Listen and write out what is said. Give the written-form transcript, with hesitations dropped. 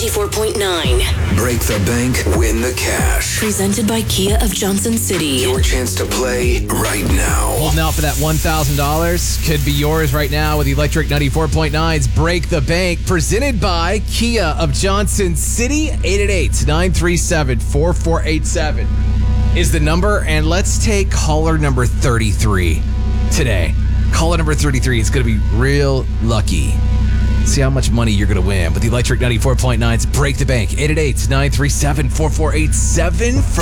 94.9. Break the bank, win the cash. Presented by Kia of Johnson City. Your chance to play right now. Holding out for that $1,000 could be yours right now with Electric 94.9's Break the Bank. Presented by Kia of Johnson City. 888-937-4487 is the number. And let's take caller number 33 today. Caller number 33 is going to be real lucky. See how much money you're going to win with the Electric 94.9's Break the Bank. 888-937-4487 from